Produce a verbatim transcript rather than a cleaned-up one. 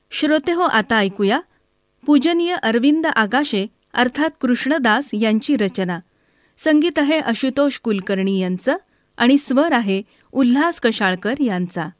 श्रोते हो, आता ऐकूया पूजनीय अरविंद आगाशे अर्थात कृष्णदास यांची रचना. संगीत आहे आशुतोष कुलकर्णी यांचं आणि स्वर आहे उल्हास कशाळकर यांचा.